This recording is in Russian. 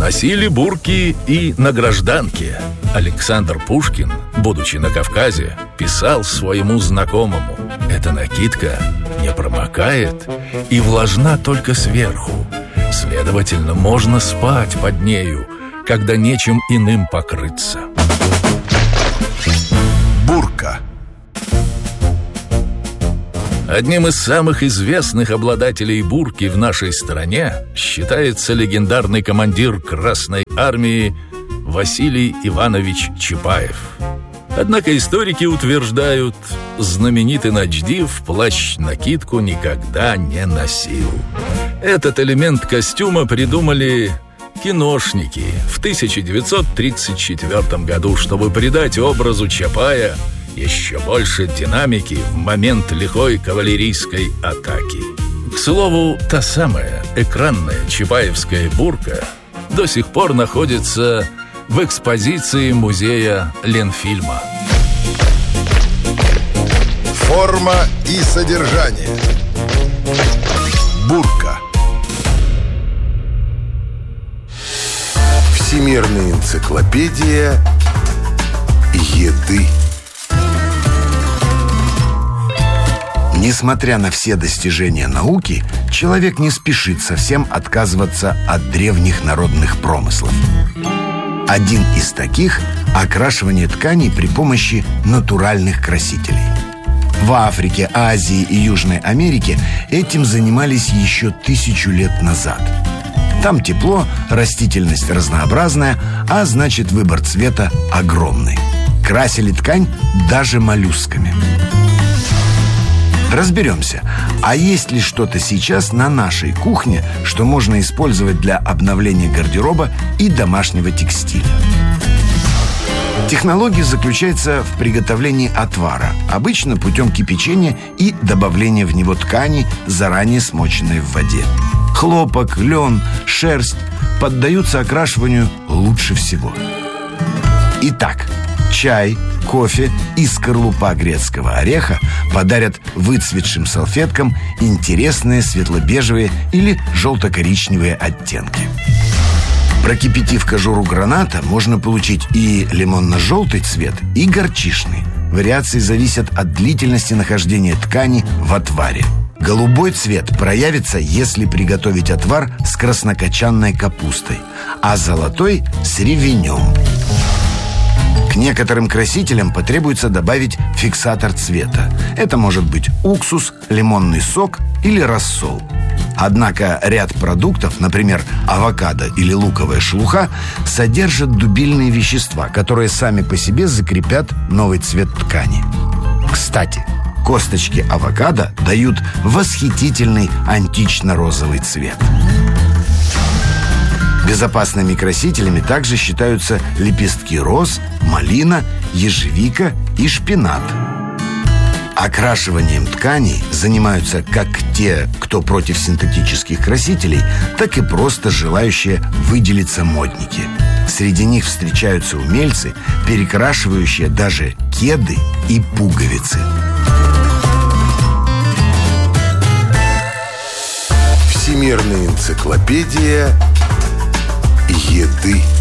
Носили бурки и на гражданке. Александр Пушкин, будучи на Кавказе, писал своему знакомому: «Эта накидка не промокает и влажна только сверху. Следовательно, можно спать под нею, когда нечем иным покрыться». Бурка. Одним из самых известных обладателей бурки в нашей стране считается легендарный командир Красной Армии Василий Иванович Чапаев. Однако историки утверждают, знаменитый Ночдив плащ-накидку никогда не носил. Этот элемент костюма придумали киношники в 1934 году, чтобы придать образу Чапая еще больше динамики в момент лихой кавалерийской атаки. К слову, та самая экранная чапаевская бурка до сих пор находится в экспозиции музея Ленфильма. Форма и содержание. Бурка. Всемирная энциклопедия еды. Несмотря на все достижения науки, человек не спешит совсем отказываться от древних народных промыслов. Один из таких – окрашивание тканей при помощи натуральных красителей. В Африке, Азии и Южной Америке этим занимались еще 1000 лет назад. Там тепло, растительность разнообразная, а значит, выбор цвета огромный. Красили ткань даже моллюсками. Разберемся, а есть ли что-то сейчас на нашей кухне, что можно использовать для обновления гардероба и домашнего текстиля? Технология заключается в приготовлении отвара, обычно путем кипячения и добавления в него ткани, заранее смоченной в воде. Хлопок, лен, шерсть поддаются окрашиванию лучше всего. Итак, чай, кофе и скорлупа грецкого ореха подарят выцветшим салфеткам интересные светло-бежевые или желто-коричневые оттенки. Прокипятив кожуру граната, можно получить и лимонно-желтый цвет, и горчичный. Вариации зависят от длительности нахождения ткани в отваре. Голубой цвет проявится, если приготовить отвар с краснокочанной капустой, а золотой – с ревенем. К некоторым красителям потребуется добавить фиксатор цвета. Это может быть уксус, лимонный сок или рассол. Однако ряд продуктов, например, авокадо или луковая шелуха, содержат дубильные вещества, которые сами по себе закрепят новый цвет ткани. Кстати, косточки авокадо дают восхитительный антично-розовый цвет. Безопасными красителями также считаются лепестки роз, малина, ежевика и шпинат. Окрашиванием тканей занимаются как те, кто против синтетических красителей, так и просто желающие выделиться модники. Среди них встречаются умельцы, перекрашивающие даже кеды и пуговицы. Всемирная энциклопедия еды.